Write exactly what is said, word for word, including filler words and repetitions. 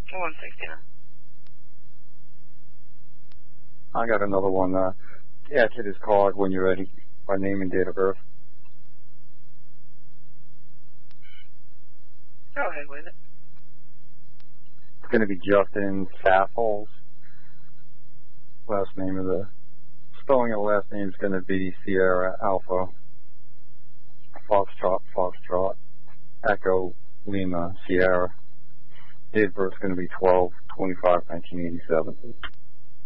one sixty-nine. I got another one. Uh, add to this card when you're ready by name and date of birth. Go ahead with it. It's going to be Justin Saffold. Last name of the spelling of the last name is going to be Sierra Alpha Foxtrot Foxtrot Echo Lima Sierra. Date of birth is going to be twelve twenty-five nineteen eighty-seven.